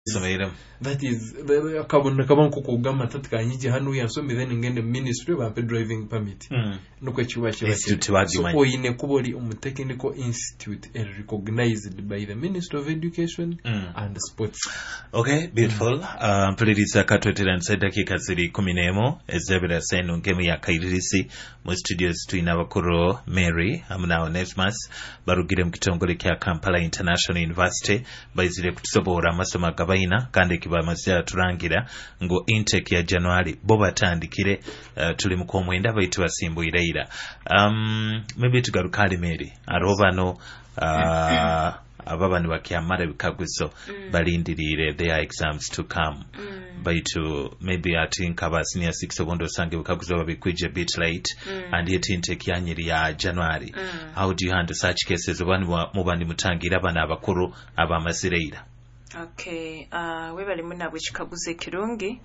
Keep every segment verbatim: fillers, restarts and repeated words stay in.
that is kabona kabanko kugama tatkanyije hanu yansome then ngende ministry ba driving permit mm. nuko chiwa chiwa so oyine kuboli um technical institute and recognized by the Ministry of Education mm. and Sports. Okay, beautiful. Mm. um tuliriza katwetera nseda kikaziri kumi n'emu ezebera senu ngemi ya kairisi mu studios tuina bakuru Mary amna Onesmus barugire mu kitongole kya Kampala International University bayizire kutusobora amasomo gabayina kandi kibamazya turangira ngo intake ya January bo batandikire uh, tuli mu komwenda bayitu basimbuira ira um maybe tugarukale Mary arobano uh, ababani bakyamara bikaguzo mm. balindirire their exams to come mm. bayitu maybe ati nkaba senior six obondo sange bikaguzo babikwije bit late mm. and yet intake yanyiri ya January mm. how do you handle such cases obani mubandi mutangira abana abakuru abamazireira? Okay, uh, webali muna bwechikaguze kirungi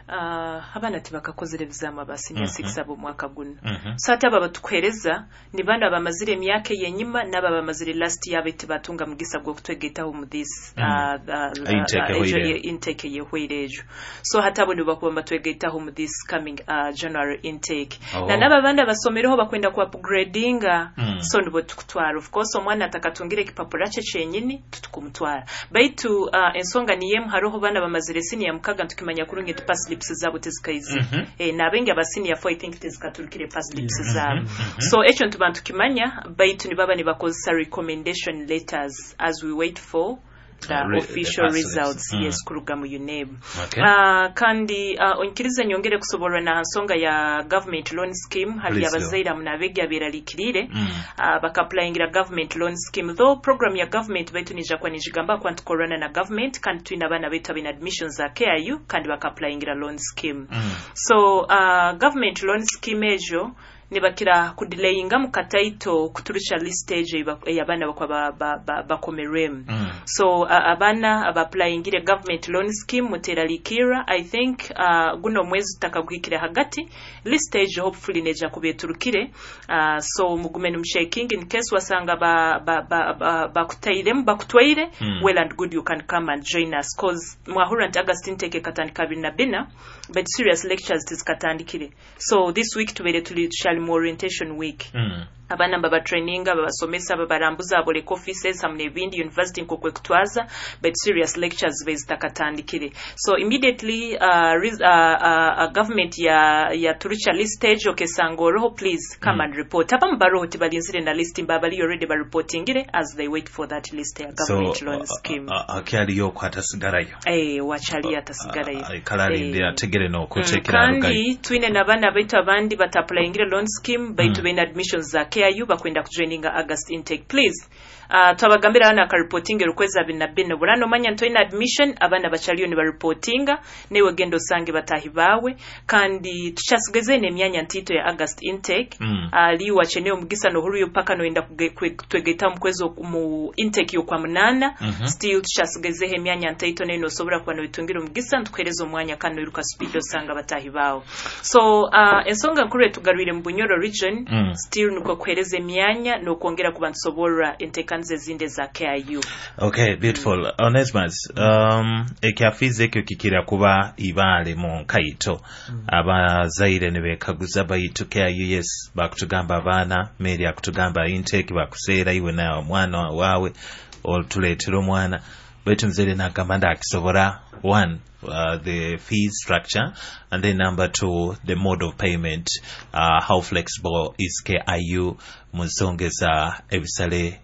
uh, abana tibakakozere bizama basini ya six abo mwaka guno mm -hmm. so ati aba batukwereza ni bana abamazire emyaka yenyima naba abamazire last year beti batunga mugisa gwo kutwegetaho mu this mm. uh, uh, uh, intake uh, uh, intake ye hweirejo so hata abo bakuba batwegetaho mu this coming uh, January intake oh. na naba banda basomereho bakwenda ku upgradinga mm. so ndo tukutwara of course omwana atakatungire kipapura cye cyenyini tutukumutwara baitu uh, ensonga niye haroho bana bamazire senior mukaga tukimanya kurunge tu pass slips zabo tezikaizi mm -hmm. eh nabenga basenior for I think tezikaturikire pass slips mm -hmm. zabo mm -hmm. so echo ntubantu kimanya baitu ni baba ni bakozesa recommendation letters as we wait for the uh, official the results mm. yes kuruga mu U N E B okay. uh, kandi uh, onkiriza nyongere kusoborwa na nsonga ya government loan scheme hali abazaira munabege aberalikirire mm. uh, bakapplyingira government loan scheme though program ya government baitu nija kwa nijigamba kwa corona na government kandi twina bana beta bin admissions za K I U kandi bakapplyingira loan scheme mm. so uh, government loan scheme ejo nibakira kudelayinga mukataito kuturusha list stage yabana bakwa ba, ba, ba, bakomerem mm. so uh, abana abapplyingire government loan scheme muteralikira I think uh, guno mwezi takagwikira hagati list stage hopefully neja kubeturukire uh, so mugumenu mshaking in case wasanga ba ba ba, ba, ba kutairem bakutwaire mm. well and good you can come and join us cause mwahura nti Augustine take katandika bina bina but serious lectures tizikatandikire so this week tubere tuli orientation week mm. abana baba traininga babasomesa babarambuza abole offices hamwe n'ibindi university nkokwe kutwaza but serious lectures bezitakatandikire so immediately uh, uh, uh, uh, government ya ya turucha list stage okesangoro please come mm. and report apa mbaro tibalinzire na list mbabali already ba reportingire as they wait for that list ya government so, loan scheme akali yo kwatasigarayo eh wachali atasigarayo eh kalali ndi ategere no kuchekera rugayi kandi twine nabana baitu abandi batapplyingire loan scheme baitu ben admissions za K I U bakwenda kujoininga August intake please uh, twabagambira abana ka reporting rukweza bina bino burano manya ntoina admission abana bachaliyo ni ba reportinga newe gendo sange batahi bawe kandi tuchasigeze ne myanya ntito ya August intake mm. ali uh, wacheneo mugisa no huru yo paka no enda kutwegeta mukwezo mu intake yo kwa munana mm -hmm. still tuchasigeze he myanya ntito neno sobora kwa no bitungiro mugisa ntwerezo mwanya kano iruka speedo sanga batahi bawe so uh, ensonga nkuru tugarwire mu Bunyoro region mm. still nuko kwereze myanya no kuongera kubantu sobora intake kanze zinde za K I U. Okay, beautiful. Mm. Onesmus, um, ekyafize kyo kikira kuba ibale mu kaito. Mm. Abazaire ne bekaguza bayitu K I U yes bakutugamba abana, Mary akutugamba intake bakusera iwe na mwana wawe olutuletero mwana. Betu mzere na kamanda akisobora one uh, the fee structure and then number two the mode of payment uh, how flexible is K I U muzongeza ebisale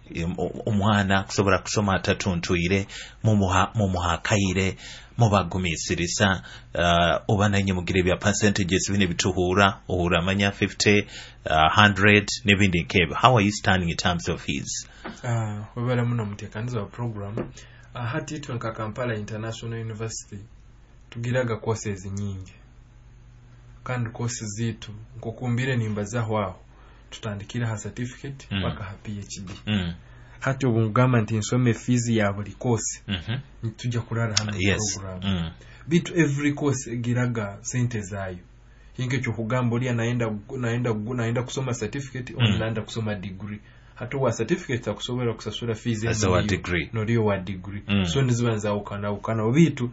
omwana kusobora kusoma atatuntuire mumuha mumuhakaire mubagumisirisa uh, obananye mugire bya percentages bine bituhura ohura manya fifty uh, one hundred nebindi kebe how are you standing in terms of fees ah uh, webala muno mutekanza wa program uh, hati itu nka Kampala International University tugiraga courses nyingi kandi courses zitu nkokumbire nimba zaho aho tutandikira ha certificate mm. baka ha P H D mm. hati obungama nti nsome fees ya buli course mhm mm tujja kulala hano yes. program mm. bitu every course giraga sente zayo hinge cyo kugamba oli anaenda naenda naenda kusoma certificate mm. au naenda kusoma degree ate wa certificate akusobola kusasula fees as a degree noliyo wa degree mm. so ndiziba nzawukana ukana obitu